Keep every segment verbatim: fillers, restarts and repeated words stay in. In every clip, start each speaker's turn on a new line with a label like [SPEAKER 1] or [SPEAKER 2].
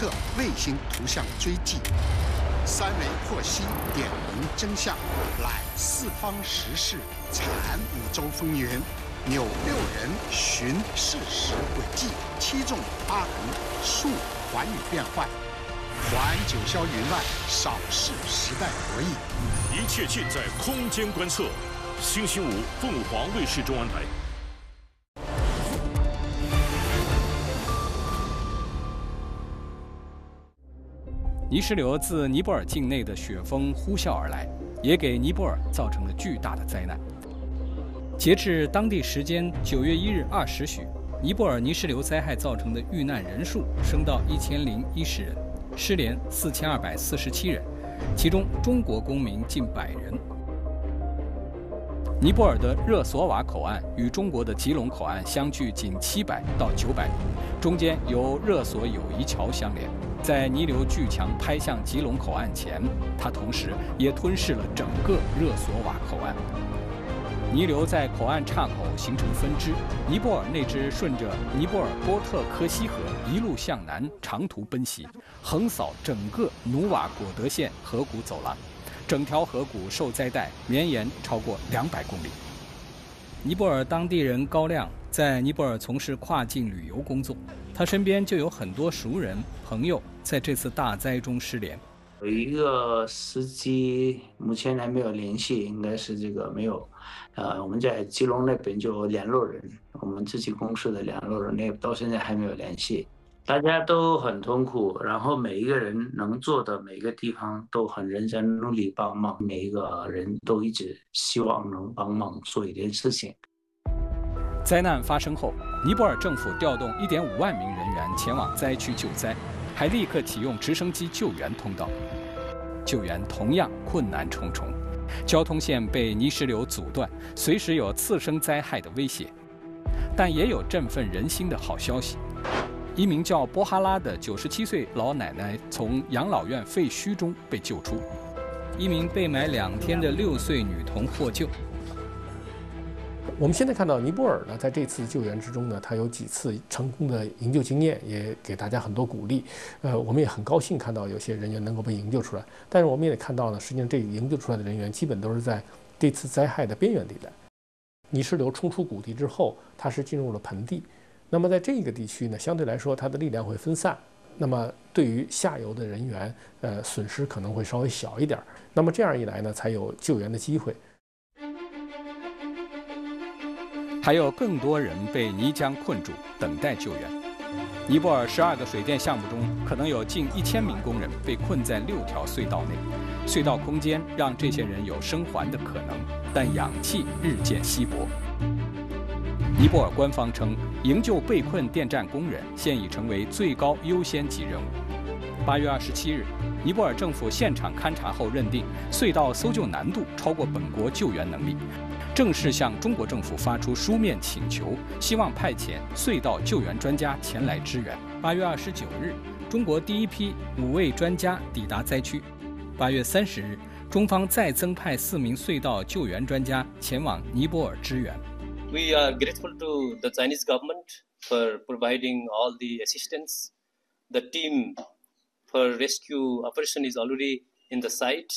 [SPEAKER 1] 测卫星图像追迹，三维获悉点明真相，乃四方时事惨五洲风云，纽六人寻事实轨迹，七纵八横数寰宇变幻，还九霄云外，少视时代博弈。
[SPEAKER 2] 一切尽在空间观测。星期五，凤凰卫视中央台。
[SPEAKER 3] 泥石流自尼泊尔境内的雪峰呼啸而来，也给尼泊尔造成了巨大的灾难。截至当地时间九月一日二时许，尼泊尔泥石流灾害造成的遇难人数升到一千零一十人，失联四千二百四十七人，其中中国公民近百人。尼泊尔的热索瓦口岸与中国的吉隆口岸相距仅七百到九百米，中间由热索友谊桥相连。在泥流巨强拍向吉隆口岸前，它同时也吞噬了整个热索瓦口岸。泥流在口岸岔口形成分支，尼泊尔那支顺着尼泊尔波特科西河一路向南长途奔袭，横扫整个努瓦果德县河谷走廊。整条河谷受灾带绵延超过两百公里。尼泊尔当地人高亮在尼泊尔从事跨境旅游工作，他身边就有很多熟人朋友在这次大灾中失联。
[SPEAKER 4] 有一个司机目前还没有联系，应该是这个没有。呃，我们在吉隆那边就有联络人，我们自己公司的联络人，那到现在还没有联系。大家都很痛苦，然后每一个人能做的每个地方都很认真努力帮忙，每一个人都一直希望能帮忙做一点事情。
[SPEAKER 3] 灾难发生后，尼泊尔政府调动一点五万名人员前往灾区救灾，还立刻启用直升机救援通道。救援同样困难重重，交通线被泥石流阻断，随时有次生灾害的威胁。但也有振奋人心的好消息。一名叫波哈拉的九十七岁老奶奶从养老院废墟中被救出，一名被埋两天的六岁女童获救。
[SPEAKER 5] 我们现在看到尼泊尔呢，在这次救援之中呢，它有几次成功的营救经验，也给大家很多鼓励。呃，我们也很高兴看到有些人员能够被营救出来。但是我们也看到呢，实际上这营救出来的人员基本都是在这次灾害的边缘地带。泥石流冲出谷地之后，它是进入了盆地。那么在这个地区呢，相对来说它的力量会分散，那么对于下游的人员，呃，损失可能会稍微小一点。那么这样一来呢，才有救援的机会。
[SPEAKER 3] 还有更多人被泥浆困住，等待救援。尼泊尔十二个水电项目中，可能有近一千名工人被困在六条隧道内，隧道空间让这些人有生还的可能，但氧气日渐稀薄。尼泊尔官方称，营救被困电站工人现已成为最高优先级任务。八月二十七日，尼泊尔政府现场勘查后认定，隧道搜救难度超过本国救援能力，正式向中国政府发出书面请求，希望派遣隧道救援专家前来支援。八月二十九日，中国第一批五位专家抵达灾区。八月三十日，中方再增派四名隧道救援专家前往尼泊尔支援。
[SPEAKER 6] We are grateful to the Chinese government for providing all the assistance. The team for rescue operation is already in the site,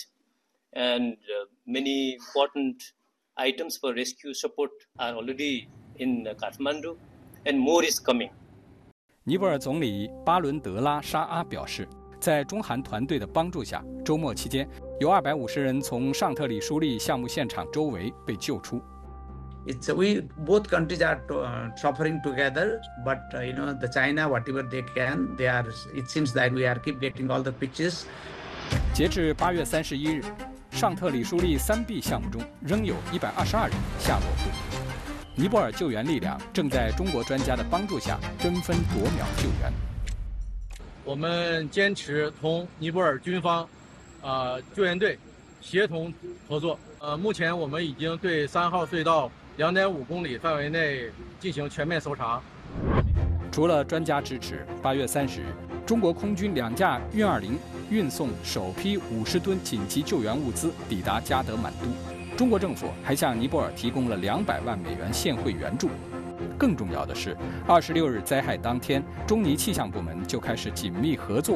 [SPEAKER 6] and uh, many important items for rescue support are already in Kathmandu, and more is coming.
[SPEAKER 3] 尼泊尔总理巴伦德拉沙阿表示，在中韩团队的帮助下，周末期间有二百五十人从尚特里舒利项目现场周围被救出。
[SPEAKER 4] It's we both countries are uh, suffering together, but uh, you know the China whatever they can, they are. It seems that we are keep getting all the pictures.
[SPEAKER 3] 截至八月三十一日，尚特里舒利三 B 项目中仍有一百二十二人下落不明。尼泊尔救援力量正在中国专家的帮助下争分夺秒救援。
[SPEAKER 7] 我们坚持同尼泊尔军方、呃救援队协同合作。呃，目前我们已经对三号隧道两点五公里范围内进行全面搜查。
[SPEAKER 3] 除了专家支持，八月三十日，中国空军两架运二零运送首批五十吨紧急救援物资抵达加德满都。中国政府还向尼泊尔提供了两百万美元现汇援助。更重要的是，二十六日灾害当天，中尼气象部门就开始紧密合作。